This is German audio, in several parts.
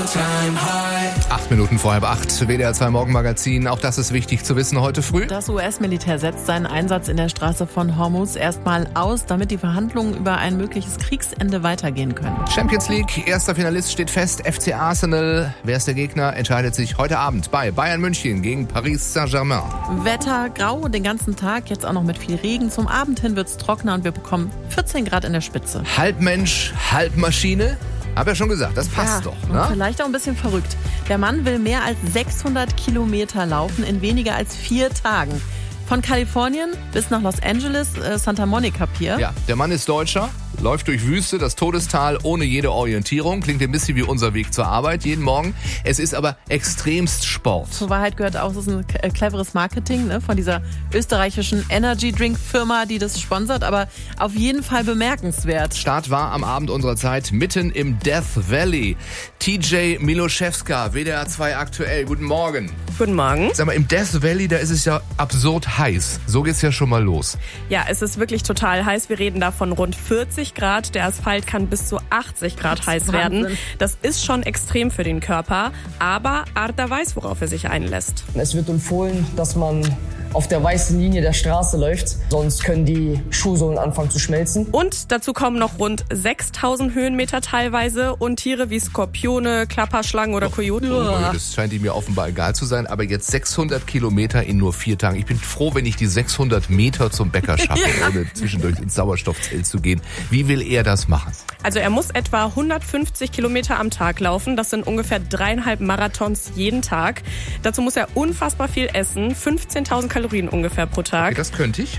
All-Time High. 8 Minuten vor 7:30, WDR 2 Morgenmagazin. Auch das ist wichtig zu wissen heute früh. Das US-Militär setzt seinen Einsatz in der Straße von Hormuz erstmal aus, damit die Verhandlungen über ein mögliches Kriegsende weitergehen können. Champions League, erster Finalist steht fest, FC Arsenal. Wer ist der Gegner, entscheidet sich heute Abend bei Bayern München gegen Paris Saint-Germain. Wetter grau den ganzen Tag, jetzt auch noch mit viel Regen. Zum Abend hin wird's trockener und wir bekommen 14 Grad in der Spitze. Halb Mensch, halb Maschine. Hab ja schon gesagt, das passt doch. Ne? Vielleicht auch ein bisschen verrückt. Der Mann will mehr als 600 Kilometer laufen in weniger als 4 Tagen. Von Kalifornien bis nach Los Angeles, Santa Monica Pier. Ja, der Mann ist Deutscher, läuft durch Wüste, das Todestal ohne jede Orientierung. Klingt ein bisschen wie unser Weg zur Arbeit jeden Morgen. Es ist aber extremst Sport. Zur Wahrheit gehört auch, es ist ein cleveres Marketing, ne, von dieser österreichischen Energy-Drink-Firma, die das sponsert, aber auf jeden Fall bemerkenswert. Start war am Abend unserer Zeit mitten im Death Valley. TJ Miloszewska, WDR 2 aktuell. Guten Morgen. Guten Morgen. Sag mal, im Death Valley, da ist es ja absurd heiß. So geht's ja schon mal los. Ja, es ist wirklich total heiß. Wir reden da von rund 40 Grad. Der Asphalt kann bis zu 80 Grad heiß werden. Das ist schon extrem für den Körper. Aber Arda weiß, worauf er sich einlässt. Es wird empfohlen, dass man auf der weißen Linie der Straße läuft, sonst können die Schuhsohlen anfangen zu schmelzen. Und dazu kommen noch rund 6000 Höhenmeter teilweise und Tiere wie Skorpione, Klapperschlangen oder Kojoten. Das scheint ihm mir offenbar egal zu sein, aber jetzt 600 Kilometer in nur 4 Tagen. Ich bin froh, wenn ich die 600 Meter zum Bäcker schaffe, ohne zwischendurch ins Sauerstoffzelt zu gehen. Wie will er das machen? Also er muss etwa 150 Kilometer am Tag laufen. Das sind ungefähr 3,5 Marathons jeden Tag. Dazu muss er unfassbar viel essen, 15.000 Kalorien ungefähr pro Tag. Okay, das könnte ich.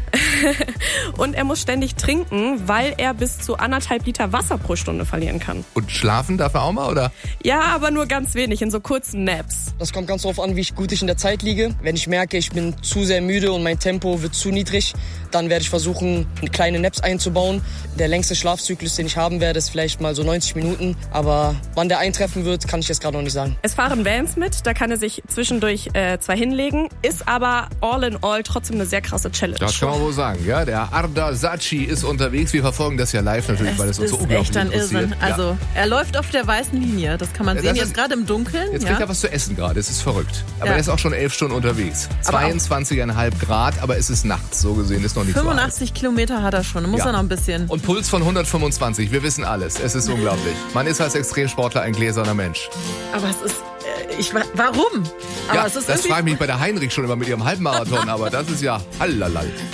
Und er muss ständig trinken, weil er bis zu 1,5 Liter Wasser pro Stunde verlieren kann. Und schlafen darf er auch mal, oder? Ja, aber nur ganz wenig, in so kurzen Naps. Das kommt ganz darauf an, wie gut ich in der Zeit liege. Wenn ich merke, ich bin zu sehr müde und mein Tempo wird zu niedrig, dann werde ich versuchen, kleine Naps einzubauen. Der längste Schlafzyklus, den ich haben werde, ist vielleicht mal so 90 Minuten. Aber wann der eintreffen wird, kann ich jetzt gerade noch nicht sagen. Es fahren Vans mit, da kann er sich zwischendurch zwar hinlegen, ist aber all in all trotzdem eine sehr krasse Challenge. Das kann man wohl sagen, ja. Der Arda Saci ist unterwegs. Wir verfolgen das ja live natürlich, weil es uns so unglaublich interessiert. Das ist echt ein Irrsinn. Also, er läuft auf der weißen Linie, das kann man sehen, jetzt gerade im Dunkeln. Jetzt kriegt er was zu essen gerade, es ist verrückt. Aber er ist auch schon 11 Stunden unterwegs. 22,5 Grad, aber es ist nachts, so gesehen ist noch nicht 85 Kilometer hat er schon, muss er noch ein bisschen. Und Puls von 125, wir wissen alles, es ist unglaublich. Man ist als Extremsportler ein gläserner Mensch. Aber es ist, warum? Aber Ja, es ist das frage ich mich bei der Heinrich schon immer mit ihrem Halbmarathon, aber das ist ja hallalal.